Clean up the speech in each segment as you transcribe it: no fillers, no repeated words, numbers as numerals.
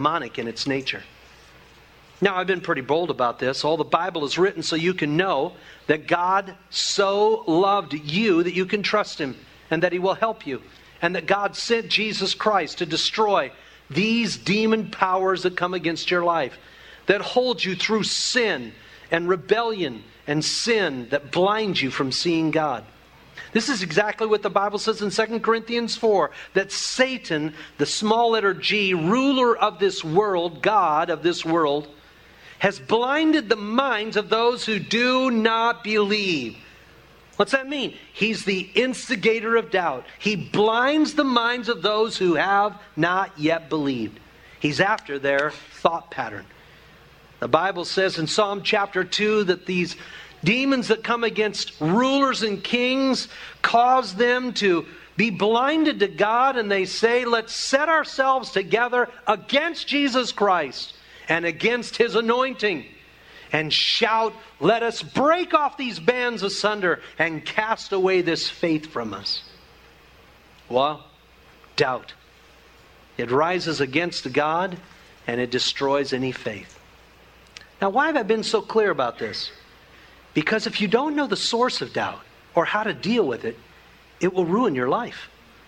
demonic in its nature. Now, I've been pretty bold about this. All the Bible is written so you can know that God so loved you that you can trust Him and that He will help you. And that God sent Jesus Christ to destroy these demon powers that come against your life, that hold you through sin and rebellion and sin that blinds you from seeing God. This is exactly what the Bible says in 2 Corinthians 4, that Satan, the small letter G, ruler of this world, God of this world, has blinded the minds of those who do not believe. What's that mean? He's the instigator of doubt. He blinds the minds of those who have not yet believed. He's after their thought pattern. The Bible says in Psalm chapter 2 that these demons that come against rulers and kings cause them to be blinded to God, and they say, let's set ourselves together against Jesus Christ and against His anointing, and shout, let us break off these bands asunder and cast away this faith from us. Well, doubt. It rises against God and it destroys any faith. Now, why have I been so clear about this? Because if you don't know the source of doubt or how to deal with it, it will ruin your life.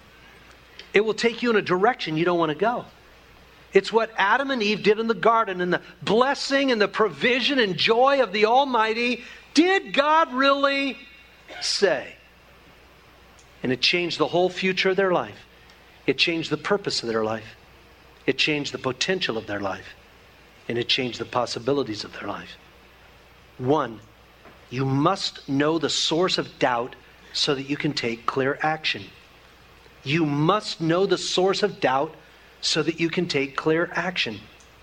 It will take you in a direction you don't want to go. It's what Adam and Eve did in the garden, and the blessing and the provision and joy of the Almighty. Did God really say? And it changed the whole future of their life. It changed the purpose of their life. It changed the potential of their life. And it changed the possibilities of their life. 1, you must know the source of doubt so that you can take clear action. You must know the source of doubt so that you can take clear action.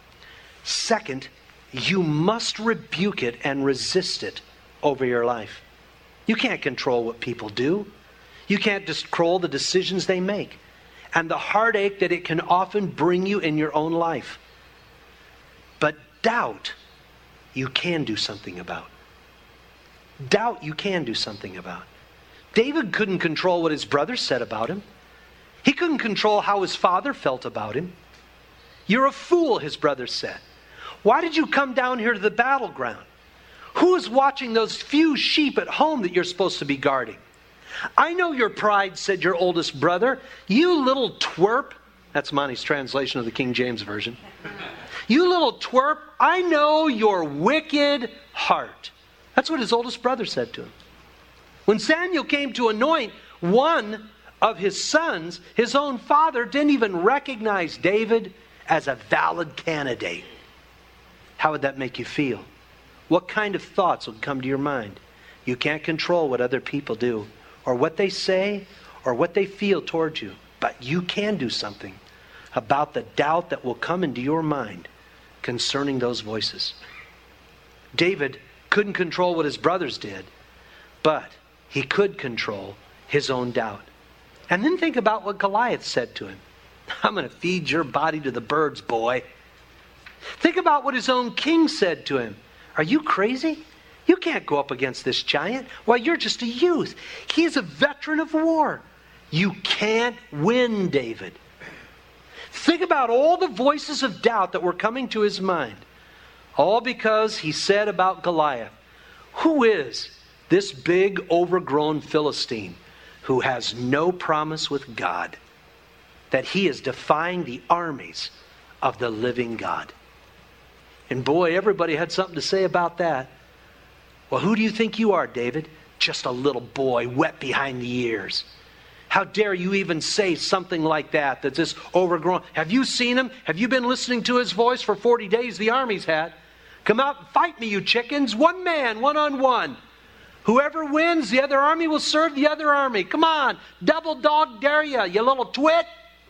2, you must rebuke it and resist it over your life. You can't control what people do. You can't control the decisions they make and the heartache that it can often bring you in your own life. But doubt, you can do something about. Doubt you can do something about. David couldn't control what his brothers said about him. He couldn't control how his father felt about him. You're a fool, his brothers said. Why did you come down here to the battleground? Who is watching those few sheep at home that you're supposed to be guarding? I know your pride, said your oldest brother. You little twerp. That's Monty's translation of the King James Version. You little twerp, I know your wicked heart. That's what his oldest brother said to him. When Samuel came to anoint one of his sons, his own father didn't even recognize David as a valid candidate. How would that make you feel? What kind of thoughts would come to your mind? You can't control what other people do, or what they say, or what they feel towards you. But you can do something about the doubt that will come into your mind concerning those voices. David couldn't control what his brothers did, but he could control his own doubt. And then think about what Goliath said to him. I'm going to feed your body to the birds, boy. Think about what his own king said to him. Are you crazy? You can't go up against this giant. Well, you're just a youth. He's a veteran of war. You can't win, David. Think about all the voices of doubt that were coming to his mind. All because he said about Goliath, who is this big overgrown Philistine who has no promise with God, that he is defying the armies of the living God? And boy, everybody had something to say about that. Well, who do you think you are, David? Just a little boy wet behind the ears. How dare you even say something like that, that's this overgrown. Have you seen him? Have you been listening to his voice for 40 days? The army's had. Come out and fight me, you chickens. One man, one-on-one. Whoever wins, the other army will serve the other army. Come on, double dog dare you little twit.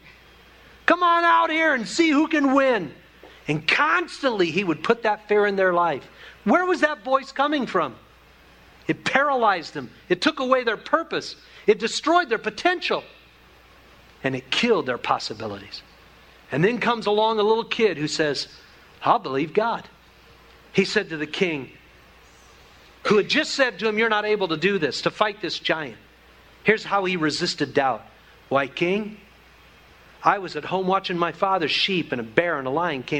Come on out here and see who can win. And constantly he would put that fear in their life. Where was that voice coming from? It paralyzed them. It took away their purpose. It destroyed their potential. And it killed their possibilities. And then comes along a little kid who says, I'll believe God. He said to the king, who had just said to him, you're not able to do this, to fight this giant. Here's how he resisted doubt. Why, king, I was at home watching my father's sheep, and a bear and a lion came